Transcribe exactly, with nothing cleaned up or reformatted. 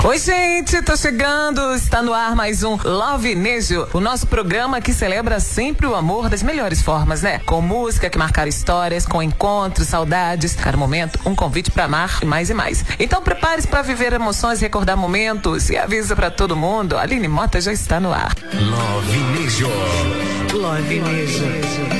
Oi, gente, tô chegando, está no ar mais um Love Nejo, o nosso programa que celebra sempre o amor das melhores formas, né? Com música que marcar histórias, com encontros, saudades, cada momento um convite pra amar mais e mais. Então prepare-se pra viver emoções e recordar momentos e avisa pra todo mundo, Aline Mota já está no ar. Love Nejo. Love Nejo.